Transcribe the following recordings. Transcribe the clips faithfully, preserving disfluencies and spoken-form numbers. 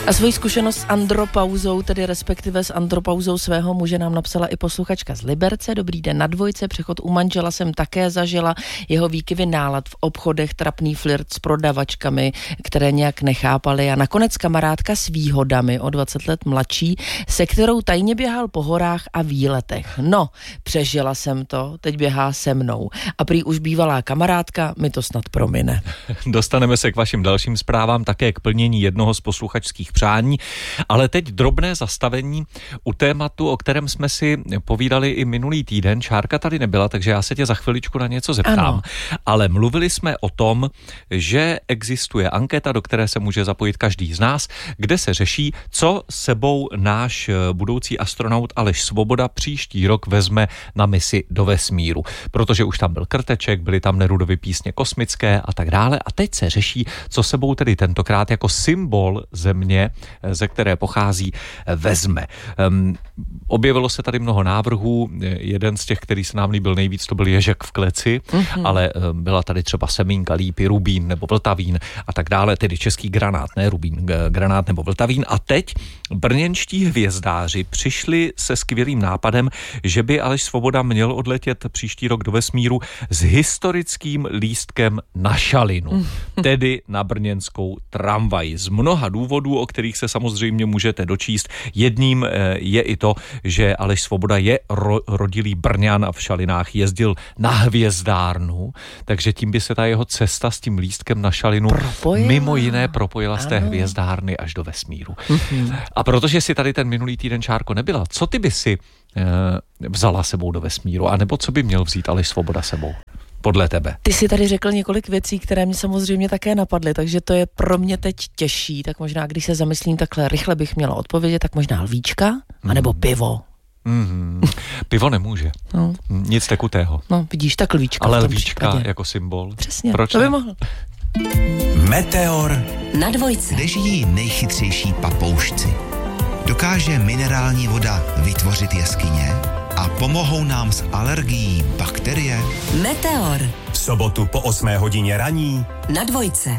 A svoji zkušenost s andropauzou, tedy respektive s andropauzou svého muže, nám napsala i posluchačka z Liberce. Dobrý den, na dvojce, přechod u manžela jsem také zažila, jeho výkyvy nálad v obchodech, trapný flirt s prodavačkami, které nějak nechápaly, a nakonec kamarádka s výhodami o dvacet let mladší, se kterou tajně běhal po horách a výletech. No, přežila jsem to, teď běhá se mnou. A prý už bývalá kamarádka mi to snad promine. Dostaneme se k vašim dalším zprávám, také k plnění jednoho z posluchačských přání, ale teď drobné zastavení u tématu, o kterém jsme si povídali i minulý týden. Šárka tady nebyla, takže já se tě za chviličku na něco zeptám. Ano. Ale mluvili jsme o tom, že existuje anketa, do které se může zapojit každý z nás, kde se řeší, co sebou náš budoucí astronaut Aleš Svoboda příští rok vezme na misi do vesmíru. Protože už tam byl Krteček, byly tam Nerudovy písně kosmické a tak dále. A teď se řeší, co sebou tedy tentokrát jako symbol země, ze které pochází, vezme. Um, objevilo se tady mnoho návrhů. Jeden z těch, který se nám líbil nejvíc, to byl Ježek v kleci, mm-hmm. ale um, byla tady třeba semínka lípy, rubín nebo vltavín a tak dále, tedy český granát, ne rubín, granát nebo vltavín. A teď brněnští hvězdáři přišli se skvělým nápadem, že by Aleš Svoboda měl odletět příští rok do vesmíru s historickým lístkem na šalinu, mm. tedy na brněnskou tramvaj. Z mnoha důvodů, o kterých se samozřejmě můžete dočíst. Jedním je i to, že Aleš Svoboda je ro- rodilý Brňan a v Šalinách jezdil na hvězdárnu, takže tím by se ta jeho cesta s tím lístkem na šalinu propojila. Mimo jiné propojila z té hvězdárny až do vesmíru. Mm-hmm. A protože si tady ten minulý týden, Šárko, nebyla, co ty by si e, vzala sebou do vesmíru, anebo co by měl vzít Aleš Svoboda sebou? Podle tebe. Ty jsi tady řekl několik věcí, které mě samozřejmě také napadly, takže to je pro mě teď těžší, tak možná, když se zamyslím takhle rychle, bych měla odpovědět, tak možná lvíčka, mm. anebo pivo. Mm-hmm. Pivo nemůže. No. Nic tekutého. No, vidíš, tak lvíčka. Ale lvíčka případě. Jako symbol. Přesně, proč to by mohl. Meteor na dvojce. Kde žijí nejchytřejší papoušci. Dokáže minerální voda vytvořit jeskyně? A pomohou nám s alergií bakterie? Meteor. V sobotu po osmé hodině raní na dvojce.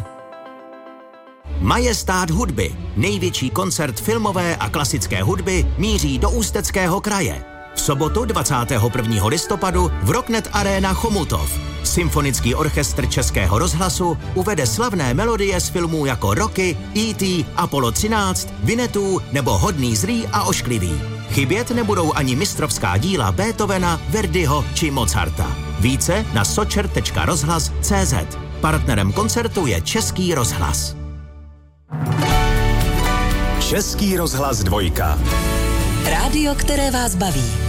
Majestát hudby, největší koncert filmové a klasické hudby, míří do Ústeckého kraje. V sobotu dvacátého prvního listopadu v Rocknet Arena Chomutov. Symfonický orchestr Českého rozhlasu uvede slavné melodie z filmů jako Rocky, E T, Apollo třináct, Winnetou nebo Hodný zlý a ošklivý. Chybět nebudou ani mistrovská díla Beethovena, Verdiho či Mozarta. Více na socher tečka rozhlas tečka cé zet. Partnerem koncertu je Český rozhlas. Český rozhlas dvojka. Rádio, které vás baví.